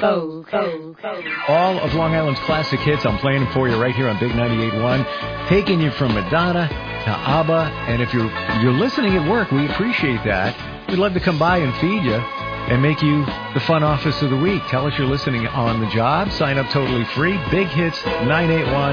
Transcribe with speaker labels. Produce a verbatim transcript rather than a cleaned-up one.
Speaker 1: Cove, Cove, Cove.
Speaker 2: All of Long Island's classic hits, I'm playing them for you right here on Big ninety-eight point one. Taking you from Madonna to ABBA. And if you're you're listening at work, we appreciate that. We'd love to come by and feed you and make you the fun office of the week. Tell us you're listening on the job. Sign up totally free. Big Hits nine eight one.